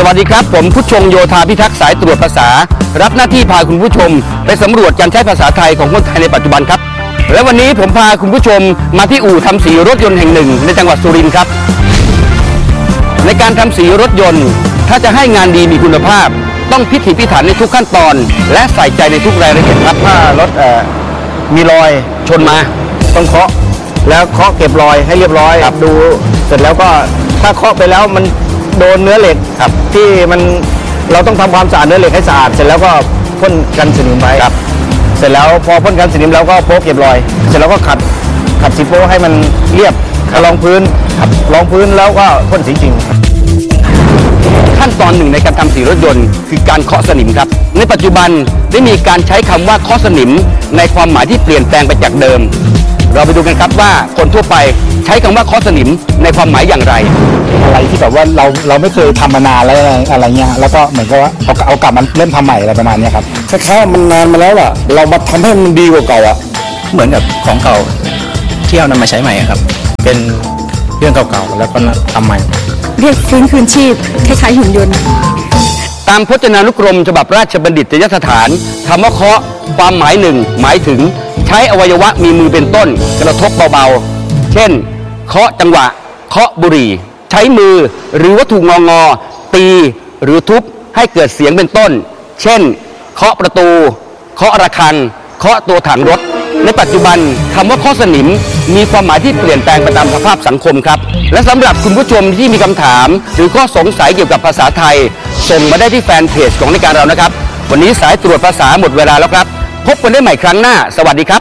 วัสดีครับผมผู้ชงโยธาพิทักษ์สายตรวจภาษารับหน้าที่พาคุณผู้ชมไปสำรวจการใช้ภาษาไทยของคนไทยในปัจจุบันครับและวันนี้ผมพาคุณผู้ชมมาที่อู่ทำสีรถยนต์แห่งหนึ่งในจังหวัดสุรินทร์ครับในการทำสีรถยนต์ถ้าจะให้งานดีมีคุณภาพต้องพิถีพิถันในทุกขั้นตอนและใส่ใจในทุกรายละเอียดครับถ้ารถมีรอยชนมาต้องเคาะแล้วเคาะเก็บรอยให้เรียบร้อยครับดูเสร็จแล้วก็ถ้าเคาะไปแล้วมันโดนเนื้อเหล็กครับที่มันเราต้องทำความสะอาดเนื้อเหล็กให้สะอาดเสร็จแล้วก็พ่นกันสนิมไว้ครับเสร็จแล้วพอพ่นกันสนิมแล้วก็โป๊กเก็บรอยเสร็จแล้วก็ขัดสีโป๊ให้มันเรียบรองพื้นครับรองพื้นแล้วก็พ่นสีจริงขั้นตอนหนึ่งในการทำสีรถยนต์คือการเคาะสนิมครับในปัจจุบันได้มีการใช้คำว่าเคาะสนิมในความหมายที่เปลี่ยนแปลงไปจากเดิมเราไปดูกันครับว่าคนทั่วไปใช้คำว่าเคาะสนิมในความหมายอย่างไรอะไรที่แบบว่าเราไม่เคยทำมานานแล้วอะไรเงี้ยแล้วก็เหมือนกับว่าเอากลับมันเริ่มทำใหม่อะไรประมาณนี้ครับแค่มันนานมาแล้วล่ะเรามาทำให้มันดีกว่าเก่าอ่ะเหมือนกับของเก่าที่เอานำมาใช้ใหม่ครับเป็นเรื่องเก่าๆแล้วก็ทำใหม่เรียกฟื้นคืนชีพคล้ายๆหุ่นยนต์ตามพจนานุกรมฉบับราชบัณฑิตยสถานคำว่าเคาะความหมายหนึ่งหมายถึงใช้อวัยวะมีมือเป็นต้นกระทบเบาๆเช่นเคาะจังหวะเคาะบุหรี่ใช้มือหรือวัตถุงอตีหรือทุบให้เกิดเสียงเป็นต้นเช่นเคาะประตูเคาะระฆังเคาะตัวถังรถในปัจจุบันคำว่าเคาะสนิมมีความหมายที่เปลี่ยนแปลงไปตามสภาพสังคมครับและสำหรับคุณผู้ชมที่มีคำถามหรือข้อสงสัยเกี่ยวกับภาษาไทยส่งมาได้ที่แฟนเพจของรายการเรานะครับวันนี้สายตรวจภาษาหมดเวลาแล้วครับพบกันได้ใหม่ครั้งหน้าสวัสดีครับ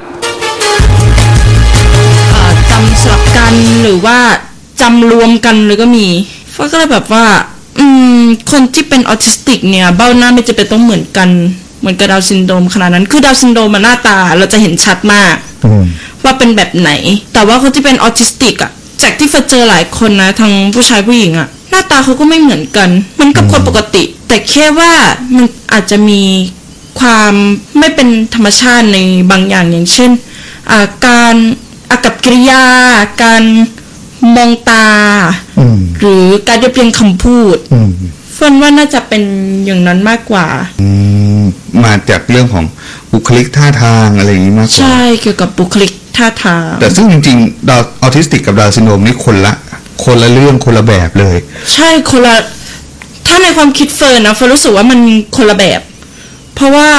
จำสลับกันหรือว่าจำรวมกันเลยก็มีฟ้าก็เลยแบบว่าคนที่เป็นออทิสติกเนี่ยเบ้าหน้าไม่จะเป็นต้องเหมือนกันเหมือนกับดาวน์ซินโดรมขนาดนั้นคือดาวน์ซินโดรมหน้าตาเราจะเห็นชัดมากว่าเป็นแบบไหนแต่ว่าคนที่เป็นออทิสติกอ่ะจากที่ฟ้าเจอหลายคนนะทั้งผู้ชายผู้หญิงอ่ะหน้าตาเขาก็ไม่เหมือนกันเหมือนกับคนปกติแต่แค่ว่ามันอาจจะมีความไม่เป็นธรรมชาติในบางอย่างเช่นการอากับกิริยาการมองตาหรือการเรียบเรียงคำพูดเฟิร์นว่าน่าจะเป็นอย่างนั้นมากกว่ามาจากเรื่องของบุคลิกท่าทางอะไรอย่างนี้มากกว่าใช่เกี่ยวกับบุคลิกท่าทางแต่ซึ่งจริงๆดาวออทิสติกกับดาวน์ซินโดรมนี่คนละเรื่องคนละแบบเลยใช่คนละถ้าในความคิดเฟิร์นนะเฟิร์นรู้สึกว่ามันคนละแบบเพราะว่า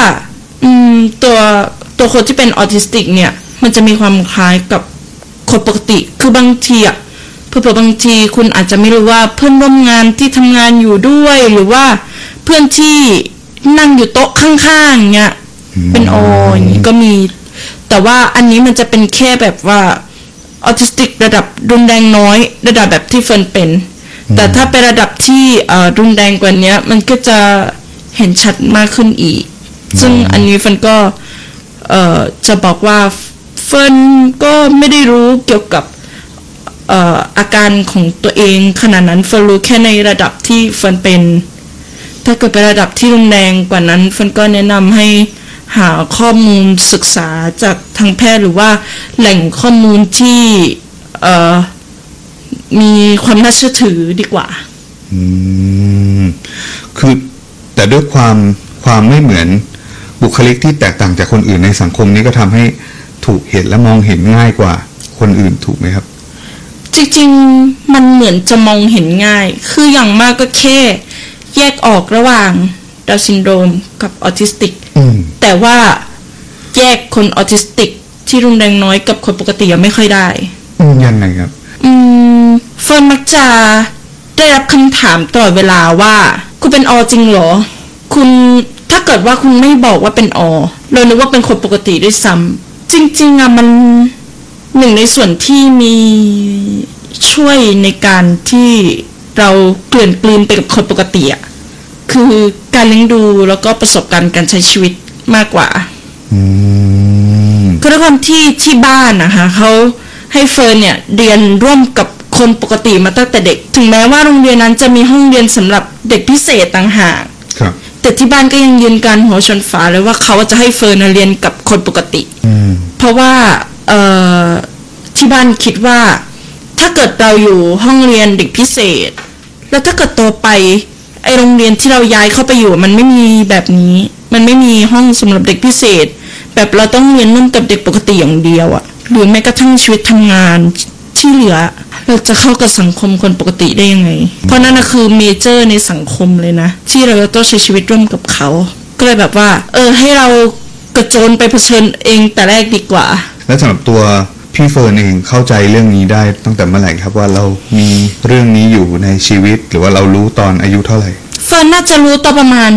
ตัวคนที่เป็นออทิสติกเนี่ยมันจะมีความคล้ายกับคนปกติคือบางทีอ่ะเผื่อบางทีคุณอาจจะไม่รู้ว่าเพื่อนร่วมงานที่ทำงานอยู่ด้วยหรือว่าเพื่อนที่นั่งอยู่โต๊ะข้างๆเนี่ยเป็นอย่างนี้ก็มีแต่ว่าอันนี้มันจะเป็นแค่แบบว่าออทิสติกระดับรุนแรงน้อยระดับแบบที่เฟิร์นเป็นแต่ถ้าเป็นระดับที่รุนแรงกว่านี้มันก็จะเห็นชัดมากขึ้นอีกซึ่งอันนี้เฟิร์นก็จะบอกว่าเฟิร์นก็ไม่ได้รู้เกี่ยวกับอาการของตัวเองขนาดนั้นเฟิร์นรู้แค่ในระดับที่เฟิร์นเป็นถ้าเกิดเป็นระดับที่รุนแรงกว่านั้นเฟิร์นก็แนะนำให้หาข้อมูลศึกษาจากทางแพทย์หรือว่าแหล่งข้อมูลที่มีความน่าเชื่อถือดีกว่าคือแต่ด้วยความไม่เหมือนบุคลิกที่แตกต่างจากคนอื่นในสังคมนี้ก็ทำให้ถูกเห็นและมองเห็นง่ายกว่าคนอื่นถูกไหมครับจริงๆมันเหมือนจะมองเห็นง่ายคืออย่างมากก็แค่แยกออกระหว่างดาวน์ซินโดรมกับออทิสติกแต่ว่าแยกคนออทิสติกที่รุนแรงน้อยกับคนปกติยังไม่ค่อยได้ยังไงครับเฟิร์นมักจะได้รับคำถามตลอดเวลาว่าคุณเป็นจริงเหรอคุณถ้าเกิดว่าคุณไม่บอกว่าเป็นเรานึกว่าเป็นคนปกติด้วยซ้ำจริงๆมันหนึ่งในส่วนที่มีช่วยในการที่เราเกลื่อนกลืนไปกับคนปกติคือการเลี้ยงดูแล้วก็ประสบการณ์การใช้ชีวิตมากกว่าคือด้วยความที่บ้านนะคะเขาให้เฟิร์นเนี่ยเรียนร่วมกับคนปกติมาตั้งแต่เด็กถึงแม้ว่าโรงเรียนนั้นจะมีห้องเรียนสำหรับเด็กพิเศษต่างหากแต่ที่บ้านก็ยังยืนการหัวชนฝาเลยว่าเขาจะให้เฟิร์นเรียนกับคนปกติเพราะว่าที่บ้านคิดว่าถ้าเกิดเราอยู่ห้องเรียนเด็กพิเศษแล้วถ้าเกิดโตไปไอโรงเรียนที่เราย้ายเข้าไปอยู่มันไม่มีแบบนี้มันไม่มีห้องสำหรับเด็กพิเศษแบบเราต้องเรียนร่วมกับเด็กปกติอย่างเดียวอะหรือแม้กระทั่งชีวิตทำงานที่เหลือเราจะเข้ากับสังคมคนปกติได้ยังไงเพราะนั่นนะคือเมเจอร์ในสังคมเลยนะที่เราต้องใช้ชีวิตร่วมกับเขาก็เลยแบบว่าให้เรากระโจนไปเผชิญเองแต่แรกดีกว่าแล้วสำหรับตัวพี่เฟิร์นเองเข้าใจเรื่องนี้ได้ตั้งแต่เมื่อไหร่ครับว่าเรามีเรื่องนี้อยู่ในชีวิตหรือว่าเรารู้ตอนอายุเท่าไหร่เฟิร์นน่าจะรู้ตอนประมาณ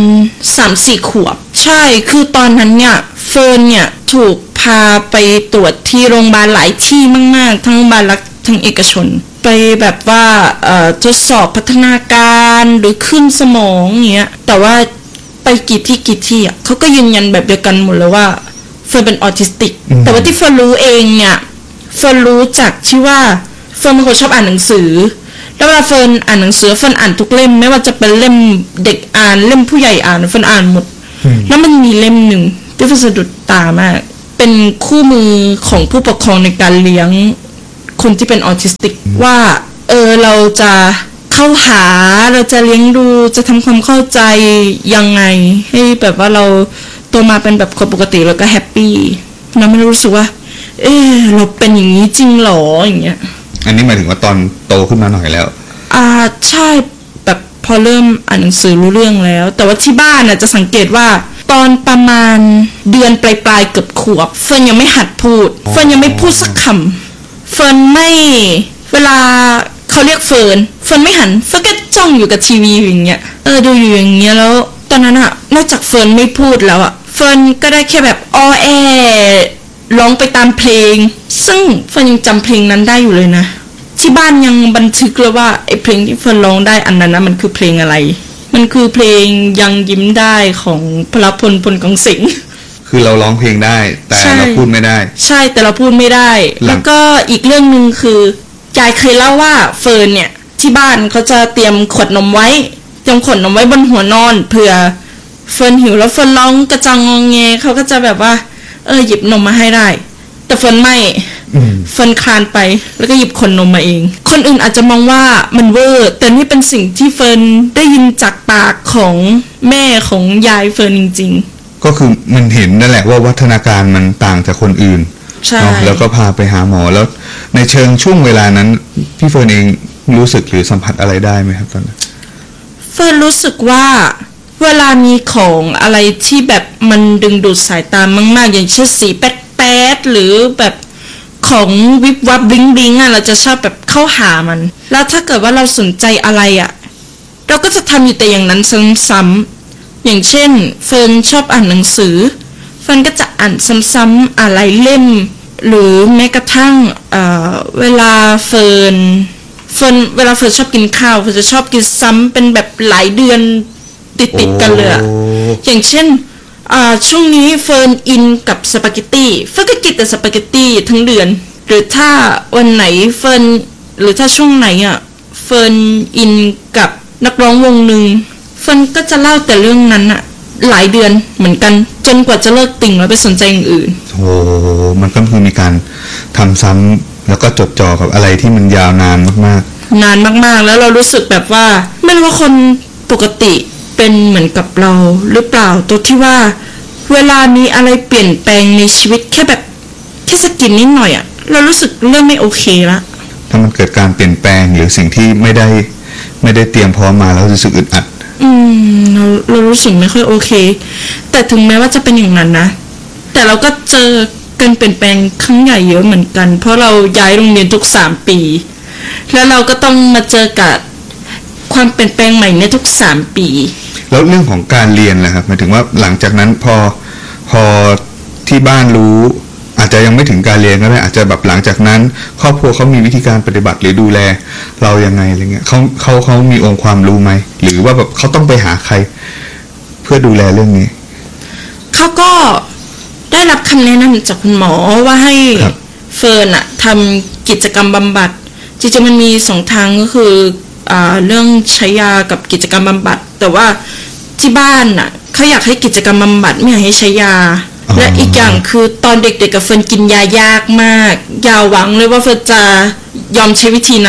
3-4 ขวบใช่คือตอนนั้นเนี่ยเฟิร์นเนี่ยถูกพาไปตรวจที่โรงพยาบาลหลายที่มากๆทั้งโรงพยาบาลรัฐทั้งเอกชนไปแบบว่าทดสอบพัฒนาการหรือขึ้นสมองเงี้ยแต่ว่าไปกี่ที่อ่ะเขาก็ยืนยันแบบเดียวกันหมดเลยว่าเฟิร์นเป็นออทิสติกแต่ว่าที่เฟิร์นรู้เองเนี่ยเฟิร์นรู้จากที่ว่าเฟิร์นเป็นคนชอบอ่านหนังสือแล้วเวลาเฟิร์นอ่านหนังสือเฟิร์นอ่านทุกเล่มไม่ว่าจะเป็นเล่มเด็กอ่านเล่มผู้ใหญ่อ่านเฟิร์นอ่านหมดแล้วมันมีเล่มหนึ่งที่เฟิร์นสะดุดตามากเป็นคู่มือของผู้ปกครองในการเลี้ยงคนที่เป็นออทิสติกว่าเราจะเข้าหาเราจะเลี้ยงดูจะทำความเข้าใจยังไงให้แบบว่าเราโตมาเป็นแบบคนปกติแล้วก็แฮปปี้เราไม่รู้สึกว่าเราเป็นอย่างนี้จริงหรออย่างเงี้ยอันนี้หมายถึงว่าตอนโตขึ้นมาหน่อยแล้วใช่แบบพอเริ่มอ่านหนังสือรู้เรื่องแล้วแต่ว่าที่บ้านน่ะจะสังเกตว่าตอนประมาณเดือนปลายๆเกือบขวบเฟิร์นยังไม่หัดพูดเฟิร์นยังไม่พูดสักคำเฟิร์นไม่เวลาเขาเรียกเฟิร์นไม่หันเฟิร์นก็จ้องอยู่กับทีวีอย่างเงี้ยดูอยู่อย่างเงี้ยแล้วตอนนั้นอะนอกจากเฟิร์นไม่พูดแล้วอะเฟิร์นก็ได้แค่แบบร้องไปตามเพลงซึ่งเฟิร์นยังจำเพลงนั้นได้อยู่เลยนะที่บ้านยังบันทึกเลยว่าไอ้เพลงที่เฟิร์นร้องได้อันนั้นนะมันคือเพลงอะไรมันคือเพลงยังยิ้มได้ของพลพลพลกองสิงห์คือเราร้องเพลงได้แต่เราพูดไม่ได้ใช่แต่เราพูดไม่ได้แล้วก็อีกเรื่องนึงคือยายเคยเล่าว่าเฟิร์นเนี่ยที่บ้านเขาจะเตรียมขวดนมไว้บนหัวนอนเผื่อเฟิร์นหิวแล้วเฟิร์นร้องกระจังงอแงเขาก็จะแบบว่าหยิบนมมาให้ได้แต่เฟิร์นไม่เฟิร์นคลานไปแล้วก็หยิบขวดนมมาเองคนอื่นอาจจะมองว่ามันเวอร์แต่นี่เป็นสิ่งที่เฟิร์นได้ยินจากปากของแม่ของยายเฟิร์นจริงๆก็คือมันเห็นนั่นแหละว่าวัฒนาการมันต่างจากคนอื่นใช่แล้วก็พาไปหาหมอแล้วในเชิงช่วงเวลานั้นพี่เฟิร์นเองรู้สึกหรือสัมผัสอะไรได้ไหมครับตอนนั้นเฟิร์นรู้สึกว่าเวลามีของอะไรที่แบบมันดึงดูดสายตามากๆอย่างเช่นสีแป๊ดๆหรือแบบของวิบวับบลิงๆเราจะชอบแบบเข้าหามันแล้วถ้าเกิดว่าเราสนใจอะไรเราก็จะทำอยู่แต่อย่างนั้นซ้ำๆอย่างเช่นเฟิร์นชอบอ่านหนังสือเฟิร์นก็จะอ่านซ้ำๆอะไรเล่มหรือแม้กระทั่งเวลาเฟิร์นชอบกินข้าวเฟิร์นจะชอบกินซ้ำเป็นแบบหลายเดือนติดกันเลยอย่างเช่นช่วงนี้เฟิร์นอินกับสปาเกตตี้เฟิร์นก็กินแต่สปาเกตตี้ทั้งเดือนหรือถ้าวันไหนเฟิร์นหรือถ้าช่วงไหนเฟิร์นอินกับนักร้องวงหนึ่งเฟิร์นก็จะเล่าแต่เรื่องนั้นหลายเดือนเหมือนกันจนกว่าจะเลิกติ่งแล้วไปสนใจอย่างอื่นมันก็คือมีการทำซ้ำแล้วก็จดจ่อกับอะไรที่มันยาวนานมากๆแล้วเรารู้สึกแบบว่าไม่รู้ว่าคนปกติเป็นเหมือนกับเราหรือเปล่าตัวที่ว่าเวลามีอะไรเปลี่ยนแปลงในชีวิตแค่สกินนิดหน่อยเรารู้สึกเริ่มไม่โอเคละถ้ามันเกิดการเปลี่ยนแปลงหรือสิ่งที่ไม่ได้เตรียมพร้อมมาแล้วรู้สึกอึดอัดเรารู้สึกไม่ค่อยโอเคแต่ถึงแม้ว่าจะเป็นอย่างนั้นนะแต่เราก็เจอการเปลี่ยนแปลงครั้งใหญ่เยอะเหมือนกันเพราะเราย้ายโรงเรียนทุก3 ปีแล้วเราก็ต้องมาเจอกับความเปลี่ยนแปลงใหม่ในทุก3 ปีแล้วเรื่องของการเรียนล่ะครับหมายถึงว่าหลังจากนั้นพอที่บ้านรู้อาจจะยังไม่ถึงการเรียนก็ได้อาจจะแบบหลังจากนั้นครอบครัวเขามีวิธีการปฏิบัติหรือดูแลเรายังไงอะไรเงี้ยเขามีองค์ความรู้ไหมหรือว่าแบบเขาต้องไปหาใครเพื่อดูแลเรื่องนี้เขาก็ได้รับคำแนะนำจากคุณหมอว่าให้เฟิร์นทำกิจกรรมบำบัดจริงๆมันมี2 ทางก็คือเรื่องใช้ยากับกิจกรรมบำบัดแต่ว่าที่บ้านเขาอยากให้กิจกรรมบำบัดไม่อยากให้ใช้ยาและอีกอย่างคือตอนเด็กๆกับเฟิร์นกินยายากมากอย่าหวังเลยว่าเฟิร์นจะยอมใช้วิธีนั้นก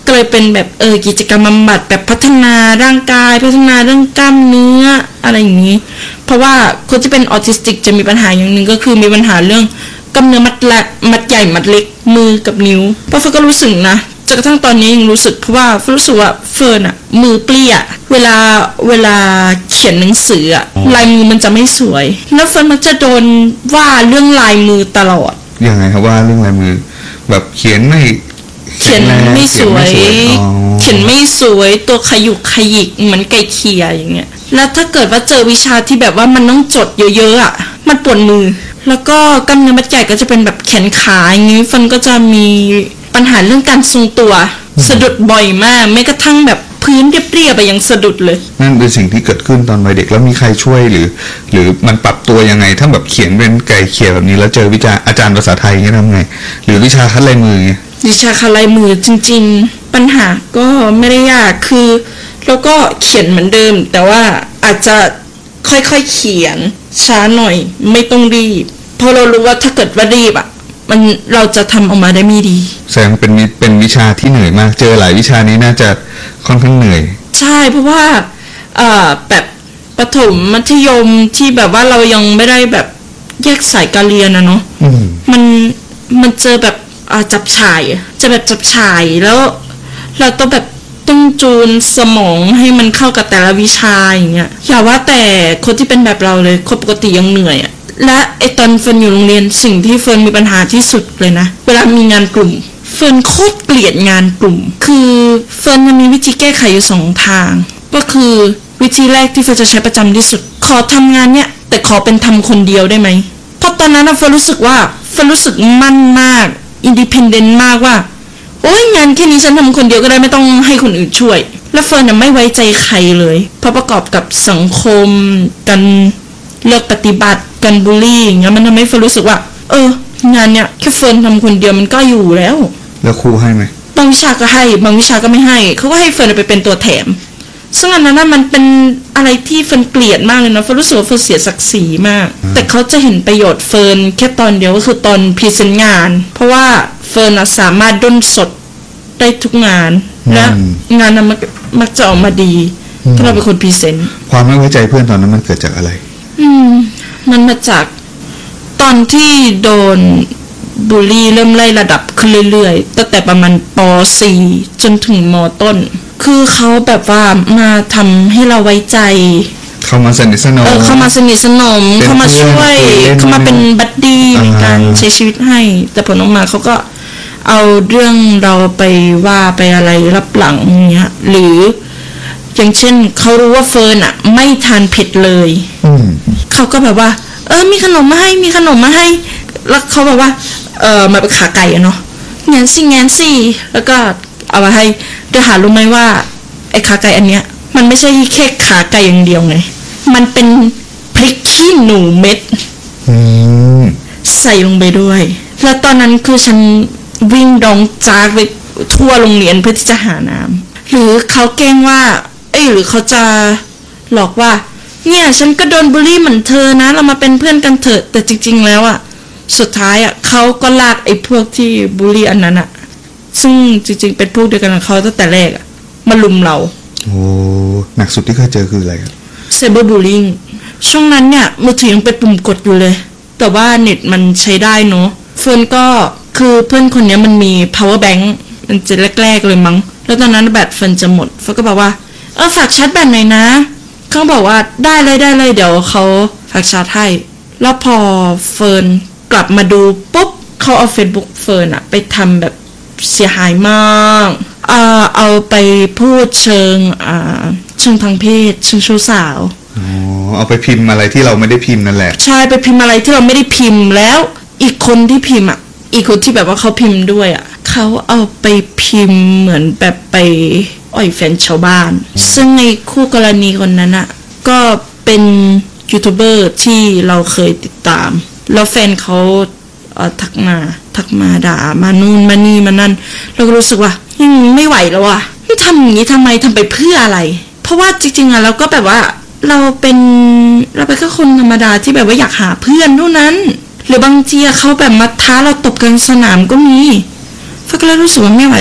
ก็เลยเป็นแบบกิจกรรมบำบัดแบบพัฒนาร่างกายพัฒนาเรื่องกล้ามเนื้ออะไรอย่างนี้เพราะว่าคนที่เป็นออทิสติกจะมีปัญหาอย่างหนึ่งก็คือมีปัญหาเรื่องกล้ามเนื้อมัดใหญ่มัดเล็กมือกับนิ้วเพราะเฟิร์นก็รู้สึกนะจนกระทั่งตอนนี้ยังรู้สึกเพราะว่าเฟิร์นรู้สึกว่าเฟิร์นอะมือเปรี้ยเวลาเขียนหนังสืออะลายมือมันจะไม่สวยแล้วเฟิร์นมักจะโดนว่าเรื่องลายมือตลอดยังไงครับว่าเรื่องลายมือแบบเขียนไม่สวยเขียนไม่สวยตัวขยุกขยิกเหมือนไก่เคียอย่างเงี้ยแล้วถ้าเกิดว่าเจอวิชาที่แบบว่ามันต้องจดเยอะๆอ่ะมันปวดมือแล้วก็กล้ามเนื้อมัดใหญ่ก็จะเป็นแบบแขนขาอย่างงี้ฟันก็จะมีปัญหาเรื่องการทรงตัวสะดุดบ่อยมากแม้กระทั่งแบบพื้นเรียบๆไปยังสะดุดเลยนั่นเป็นสิ่งที่เกิดขึ้นตอนวัยเด็กแล้วมีใครช่วยหรือมันปรับตัวยังไงถ้าแบบเขียนเป็นไก่เขียแบบนี้แล้วเจออาจารย์ภาษาไทยเงี้ยทำไงหรือวิชาคัดลายมือเงี้ยวิชาคัดลายมือจริงๆปัญหาก็ไม่ได้ยากคือเราก็เขียนเหมือนเดิมแต่ว่าอาจจะค่อยๆเขียนช้าหน่อยไม่ต้องรีบเพราะเรารู้ว่าถ้าเกิดว่ารีบอ่ะเราจะทำออกมาได้ไม่ดีแสดงเป็นวิชาที่เหนื่อยมากเจอหลายวิชานี้น่าจะค่อนข้างเหนื่อยใช่เพราะว่าแบบประถมมัธยมที่แบบว่าเรายังไม่ได้แบบแยกสายการเรียนนะเนาะมันเจอแบบจับฉ่ายจะแบบจับฉ่ายแล้วเราต้องแบบต้องจูนสมองให้มันเข้ากับแต่ละวิชาอย่างเงี้ยอย่าว่าแต่คนที่เป็นแบบเราเลยคนปกติยังเหนื่อยอ่ะและตอนเฟิร์นอยู่โรงเรียนสิ่งที่เฟิร์นมีปัญหาที่สุดเลยนะเวลามีงานกลุ่มเฟิร์นโคตรเกลียดงานกลุ่มคือเฟิร์นมีวิธีแก้ไขอยู่2 ทางก็คือวิธีแรกที่เฟิร์นจะใช้ประจำที่สุดขอทำงานเนี้ยแต่ขอเป็นทำคนเดียวได้ไหมเพราะตอนนั้นเฟิร์นรู้สึกมั่นมากอินดิเพนเดนต์มากว่าโอ้ยงานแค่นี้ฉันทำคนเดียวก็ได้ไม่ต้องให้คนอื่นช่วยและเฟิร์นไม่ไว้ใจใครเลยเพราะประกอบกับสังคมกันเลือกปฏิบัติกันบูลลี่อย่างเงี้ยมันทำให้เฟิร์นรู้สึกว่างานเนี้ยแค่เฟิร์นทำคนเดียวมันก็อยู่แล้วครูให้ไหมบางวิชาก็ให้บางวิชาก็ไม่ให้เขาก็ให้เฟิร์นไปเป็นตัวแถมซึ่งอันนั้นมันเป็นอะไรที่เฟิร์นเกลียดมากเลยนะเฟิร์นรู้สึกว่าเฟิร์นเสียศักดิ์ศรีมากแต่เขาจะเห็นประโยชน์เฟิร์นแค่ตอนเดียวก็คือตอนพรีเซนต์งานเพราะว่าเฟิร์นสามารถด้นสดได้ทุกงานและงานนั้นมักจะออกมาดีถ้าเราเป็นคนพรีเซนต์ความไม่ไว้ใจเพื่อนตอนนั้นมันเกิดจากอะไรมันมาจากตอนที่โดนบูลลี่เริ่มไล่ระดับขึ้นเรื่อยๆตั้งแต่ประมาณป .4 จนถึงม.ต้นคือเขาแบบว่ามาทำให้เราไว้ใจเขามาสนิทสนมเขามาช่วยเขามาเป็นบัดดี้ในการใช้ชีวิตให้แต่ผลออกมาเขาก็เอาเรื่องเราไปว่าไปอะไรรับหลังอย่างเงี้ยหรืออย่างเช่นเขารู้ว่าเฟิร์นไม่ทานเผ็ดเลยเขาก็แบบว่ามีขนมมาให้แล้วเขาบอกว่ามาเป็นขาไก่เนาะงั้นสิแล้วก็เอามาให้เดี๋ยวหารู้ไหมว่าไอ้ขาไก่อันเนี้ยมันไม่ใช่แค่ขาไก่อย่างเดียวไงมันเป็นพริกขี้หนูเม็ดใส่ลงไปด้วยแล้วตอนนั้นคือฉันวิ่งดองจากไปทั่วโรงเรียนเพื่อที่จะหาน้ำหรือเขาแกล้งว่าหรือเขาจะหลอกว่าเนี่ยฉันก็โดนบูลลี่เหมือนเธอนะเรามาเป็นเพื่อนกันเถอะแต่จริงๆแล้วสุดท้ายเขาก็ลากไอ้พวกที่บูลลี่อันนั้นซึ่งจริงๆเป็นพวกเดียวกันกับเขาตั้งแต่แรกมาลุมเราโอ้หนักสุดที่เคยเจอคืออะไรครับไซเบอร์บูลลิ่งช่วงนั้นเนี่ยมือถือยังเป็นปุ่มกดอยู่เลยแต่ว่าเน็ตมันใช้ได้เนาะเฟิร์นก็คือเพื่อนคนนี้มันมี power bank มันจะแรกๆเลยมั้งแล้วตอนนั้นแบตเฟิร์นจะหมดเฟิร์นก็บอกว่าฝากชาร์จแบตหน่อยนะเขาบอกว่าได้เลยเดี๋ยวเขาฝากชาร์จให้แล้วพอเฟิร์นกลับมาดูปุ๊บเขาเอา Facebook เฟิร์นไปทำแบบเสียหายมากเอาไปพูดเชิงทางเพศเชิงชู้สาวเอาไปพิมพ์อะไรที่เราไม่ได้พิมพ์นั่นแหละใช่ไปพิมพ์อะไรที่เราไม่ได้พิมพ์แล้วอีกคนที่พิมพ์อีกคนที่แบบว่าเขาพิมพ์ด้วยเขาเอาไปพิมพ์เหมือนแบบไปอ่อยแฟนชาวบ้านซึ่งในคู่กรณีคนนั้นก็เป็นยูทูบเบอร์ที่เราเคยติดตามแล้วแฟนเขาทักมาด่ามานู่นมานี่มานั่นเราก็รู้สึกว่าไม่ไหวแล้วทำอย่างนี้ทำไมทำไปเพื่ออะไรเพราะว่าจริงๆเราก็แบบว่าเราเป็นแค่คนธรรมดาที่แบบว่าอยากหาเพื่อนเท่านั้นหรือบางทีเขาแบบมาท้าเราตบกันสนามก็มีเฟิร์นก็เลยรู้สึกว่าไม่ไหวละเ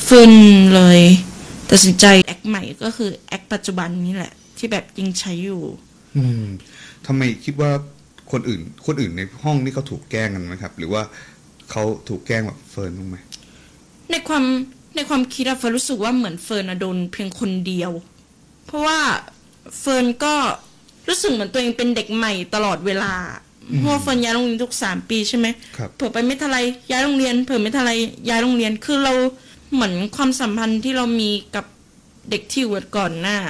เฟิร์นเลยตัดสินใจแอคใหม่ก็คือแอคปัจจุบันนี่แหละที่แบบยังใช้อยู่ทำไมคิดว่าคนอื่นในห้องนี่เขาถูกแกล้งกันไหมครับ หรือว่าเขาถูกแกล้งแบบเฟิร์นบ้างไหมในความคิดอะเฟิร์นรู้สึกว่าเหมือนเฟิร์นอะโดนเพียงคนเดียวเพราะว่าเฟิร์นก็รู้สึกเหมือนตัวเองเป็นเด็กใหม่ตลอดเวลาเพราะว่าเฟิร์นย้ายโรงเรียนทุก3 ปีใช่ไหมเผื่อไปไม่ทันไรย้ายโรงเรียนเผื่อไม่ทันไรย้ายโรงเรียนคือเราเหมือนความสัมพันธ์ที่เรามีกับเด็กที่อยู่ก่อนหน้า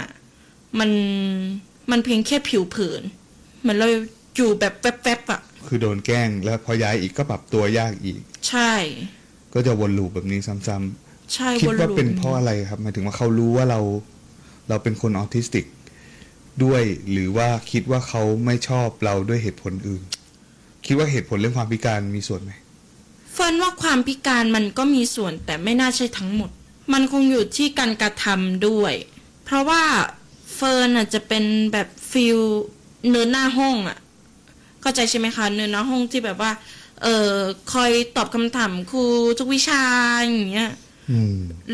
มันเพียงแค่ผิวเผินเหมือนเราอยู่แบบแป๊บๆอะคือโดนแกล้งแล้วพอย้ายอีกก็ปรับตัวยากอีกใช่ก็จะวนลูปแบบนี้ซ้ำๆใช่คิดว่าเป็นเพราะอะไรครับหมายถึงว่าเขารู้ว่าเราเป็นคนออทิสติกด้วยหรือว่าคิดว่าเขาไม่ชอบเราด้วยเหตุผลอื่นคิดว่าเหตุผลเรื่องความพิการมีส่วนไหมเฟิร์นว่าความพิการมันก็มีส่วนแต่ไม่น่าใช่ทั้งหมดมันคงอยู่ที่การกระทำด้วยเพราะว่าเฟิร์นอาจจะเป็นแบบฟิลเนินหน้าห้องอ่ะเข้าใจใช่ไหมคะเนินหน้าห้องที่แบบว่าคอยตอบคำถามครูทุกวิชาอย่างเงี้ย